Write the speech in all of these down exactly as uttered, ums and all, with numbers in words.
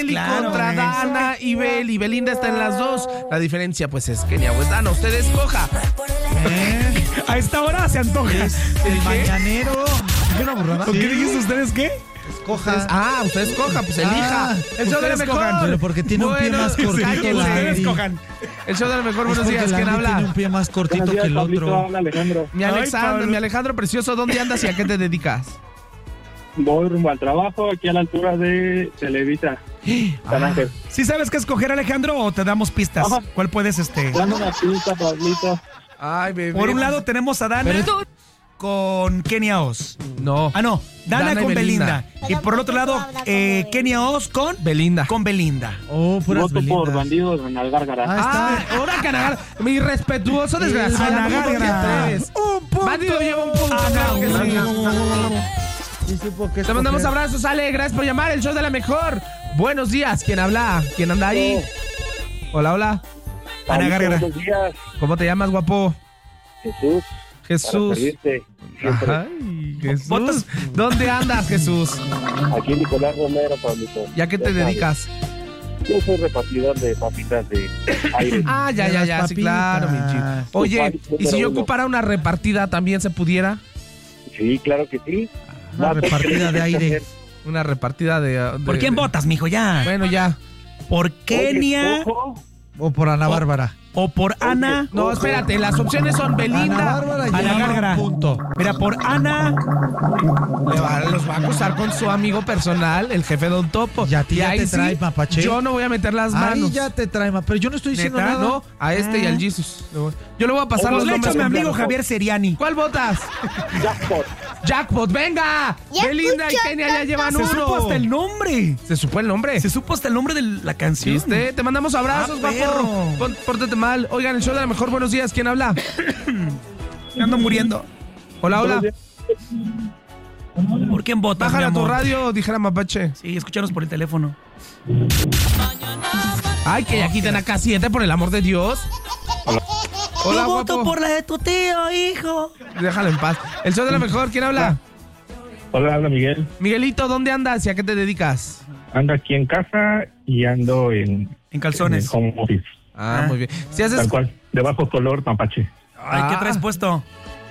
Claro, contra es. Dana y Bel, y Belinda está en las dos. La diferencia, pues, es Kenia o es Dana. Usted escoja. ¿Eh? A esta hora se antoja. Es el mañanero. ¿Qué una burrada? ¿O qué dijiste ustedes qué? Escoja. Ah, usted escoja, pues elija. Ah, el show de la ustedes mejor. escojan, pero porque tiene un pie más sí, cortito cállense. la Ustedes Andy. cojan. El show de la mejor, Es buenos porque días. la ¿Quién Andy habla? tiene un pie más cortito Buenos días, que el Pablito, otro. habla Alejandro. Mi Ay, Alexandro, Pablo. mi Alejandro precioso, ¿dónde andas y a qué te dedicas? Voy rumbo al trabajo, aquí a la altura de Televisa, San Ángel. ¿Sí sabes qué escoger, Alejandro, o te damos pistas? Ajá. ¿Cuál puedes, este? Dame una pista, Pablito. Ay, bebé. Por un lado tenemos a Dana con Kenia Oz. No. Ah, no. Dana, Dana y con Belinda. Belinda. Y por el otro lado, eh, Kenia Oz con Belinda. Con Belinda. Oh, puras Voto Belinda. por bandidos en Algárgara. Ah, Ah, está. ahora Canagar. Mi respetuoso desgraciado. Ana ¿Cómo te Gárgara. atreves? Un punto. Bandido lleva un punto. Ana claro que sí. Gárgara. Sí, supo que Te mandamos escoger. abrazos, Ale. Gracias por llamar. El show de la mejor. Buenos días. ¿Quién habla? ¿Quién anda ahí? Hola, hola. Ana Pablito, Gárgara. Buenos días, ¿Cómo te llamas, guapo? Jesús. Jesús. Para servirte siempre. Ay, Jesús. Botas. ¿Dónde andas, Jesús? Aquí Nicolás Romero, Pablito. ¿Y a qué te Ya sabes, dedicas? Yo soy repartidor de papitas de aire. Ah, ya, De ya, las ya. Sí, papitas. claro, mi chico. Oye, ¿y si yo ocupara una repartida también se pudiera? Sí, claro que sí. Una No, pues, repartida de aire. Una repartida de... de- ¿Por quién de- votas, mijo? Ya. Bueno, ya. ¿Por Kenia Oye, ojo, O por Ana Bárbara. o por Ana? No, espérate, las opciones son Ana Belinda. Bárbara Ana lleva Gárgara. un punto. Mira, por Ana. Le va- los va a acusar con su amigo personal, el jefe Don Topo. Y a ti ya ahí te trae, mapache. Yo no voy a meter las manos. Ahí ya te trae, ma, pero yo no estoy diciendo ¿Neta? nada. No, a este y al Jesus. Yo le voy a pasar Pues los le echo nombres a mi amigo completos. Javier Seriani. ¿Cuál votas? jackpot. Jackpot, venga. Ya Belinda y escucho, Kenia ya llevan Se uno. supo hasta el nombre. Se supo el nombre. Se supo hasta el nombre de la canción. ¿Viste? Te mandamos abrazos, Ah, guapo. perro. Pon- Pórtate mal. Oigan, el show de la mejor, buenos días. ¿Quién habla? Ando muriendo. Hola, hola. ¿Por quién votas, mi Bájala tu amor? radio, dijera Mapache. Sí, escúchanos por el teléfono. Ay, que ya quiten a K siete, por el amor de Dios. Hola, Yo voto guapo. por la de tu tío, hijo. Déjalo en paz. El show de la mejor, ¿quién habla? Hola, habla Miguel. Miguelito, ¿dónde andas y a qué te dedicas? Ando aquí en casa y ando en, En calzones. en home office. Ah, Ah. muy bien. Si haces... Tal cual, de bajo color mapache. Ay, ¿qué Ah. traes puesto?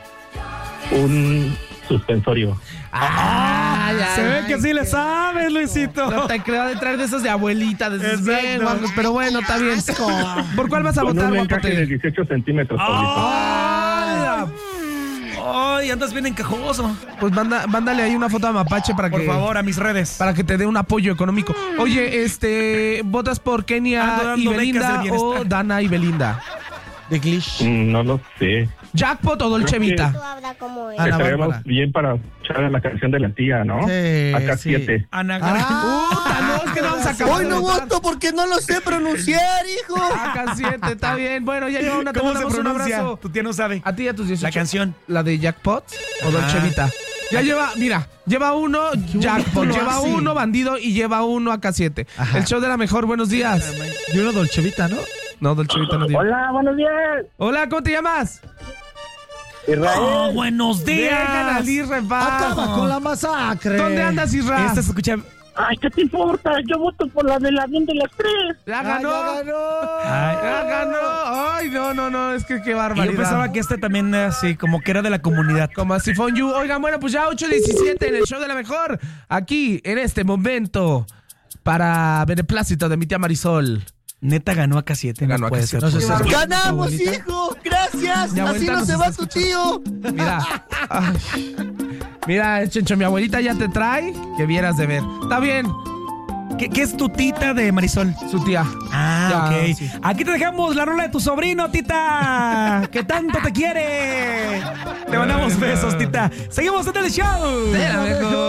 Un suspensorio. Ah, ya. Se ve que sí le sabes, Luisito. No te creo de traer de esos de abuelita, de esos Exacto. bien guapos, pero bueno, está bien. ¿Por cuál vas a Con votar, un encaje de guapote? dieciocho centímetros, Pablito. Ay, ay, andas bien encajoso. Pues manda, mándale ahí una foto a Mapache para Por que... favor, a mis redes. Para que te dé un apoyo económico. Oye, este, ¿votas por Ando Kenia dando y becas Belinda del o bienestar. Dana y Belinda? De Glitch. Mm, No lo sé. ¿Jackpot o Dolce Creo que- Vita? Tú habla como él. Ana Estaríamos Bárbara. bien para echar la canción de la tía, ¿no? Sí, Acá sí. siete. Ana Ah. Gar- Puta, no, es que no vamos a acabar Hoy de no votar. voto porque no lo sé pronunciar, hijo. Acá siete, está bien. Bueno, ya lleva una, te ¿Cómo se mandamos un pronuncia? abrazo. Tu tía no sabe. A ti y a tus dieciocho. La canción. ¿La de Jackpot o Dolce Ajá. Vita? Ya lleva, mira, lleva uno Jackpot, lo lleva hace? uno Bandido y lleva uno A K siete. Ajá. El show de la mejor, buenos días. Y uno Dolchevita, ¿no? No, Dolce Vita no tiene. Hola, buenos días. Hola, ¿cómo te llamas? Israel. Oh, buenos Dejan al días. Isra en paz. Acaba con la masacre. ¿Dónde andas, Isra? Esta se escucha. Ay, ¿qué te importa? Yo voto por la del avión de las tres. Ya Ah, ganó. ya ganó. Ay. Ya ganó. Ay, no, no, no, es que qué Y barbaridad. yo pensaba que este también era así, como que era de la comunidad. Como así Sifón You. Oigan, bueno, pues ya ocho diecisiete en el show de la mejor. Aquí, en este momento, para beneplácito de mi tía Marisol. Neta ganó a K siete. Ganó no a puede K ser. siete. No se acerca. Ganamos, Abuelita. hijo. Gracias. Mi Así abuelita no nos se está va tu tío. Mira. Ay. Mira, Chencho, mi abuelita ya te trae que vieras de ver. Está bien, ¿Qué, qué es tu tita de Marisol? su tía. Ah, Ya, ok. sí. Aquí te dejamos la rola de tu sobrino, tita. Que tanto te quiere. Te mandamos besos, tita. Seguimos en el show. De la mejor.